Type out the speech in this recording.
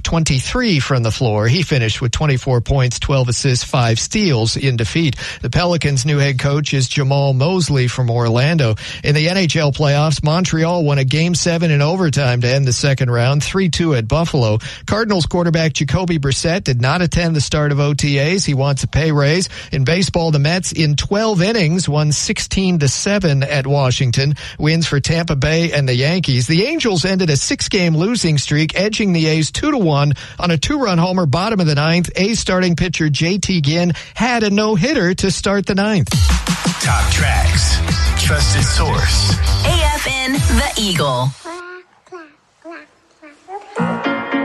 23 from the floor. He finished with 24 points, 12 assists, 5 steals in defeat. The Pelicans' new head coach is Jamal Mosley from Orlando. In the NHL playoffs, Montreal won a Game 7 in overtime to end the second round, 3-2 at Buffalo. Cardinals quarterback Jacoby Brissett did not attend the start of OTAs. He wants a pay raise. In baseball, the Mets in 12 innings won 16-7 at Washington. Wins for Tampa Bay and the Yankees. The Angels ended a 6-game losing streak, edging the A's 2-1 on a 2-run homer bottom of the ninth. A's starting pitcher JT Ginn had a no-hitter to start the ninth. Top tracks, trusted source. AFN The Eagle.